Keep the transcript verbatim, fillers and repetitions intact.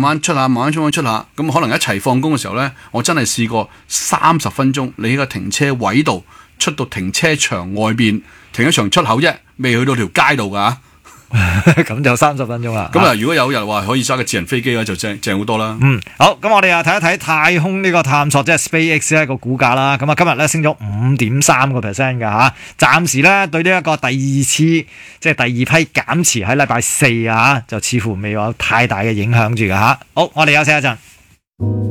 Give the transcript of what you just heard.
慢出下，慢慢出下出下，咁可能一齊放工嘅時候咧，我真係試過三十分鐘，你喺個停車位度出到停車場外邊，停車場出口啫，未去到條街度噶。 咁就三十分鐘啦。 咁啊，如果有人話可以揸個智能飛機嘅話，就正正好多啦。 嗯，好，咁我哋又睇一睇太空呢個探索，即係 SpaceX 一個股價啦。咁啊，今日咧升咗五點三個 percent 噶吓，暫時咧對呢一個第二次即係第二批減持喺禮拜四啊，就似乎未有太大嘅影響住噶吓。好，我哋休息一陣。